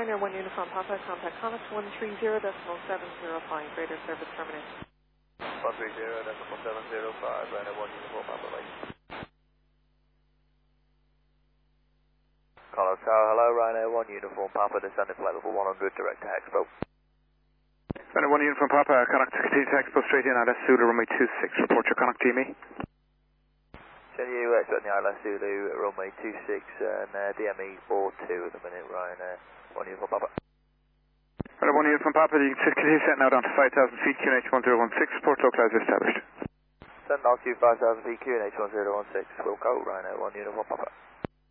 Ryanair 1 Uniform Papa, contact Connacht 130.705, radar service terminated. 130.705, Ryanair 1 Uniform Papa, right. Connacht Tower, hello, Ryanair 1 Uniform Papa, descending flight level 100, direct to Expo. Ryanair 1 Uniform Papa, Connacht, continue to Expo straight in, ILS Zulu, runway 26, report your Connacht DME. Can you expect the ILS Zulu, runway 26 and DME 42 at the minute, Ryanair 1 Uniform Papa. Ryanair 1 Uniform Papa, you can continue setting out down to 5,000 feet, QNH 1016, report localizer established. Send RQ 5,000 feet, QNH 1016, we'll go, Ryanair 1 Uniform Papa.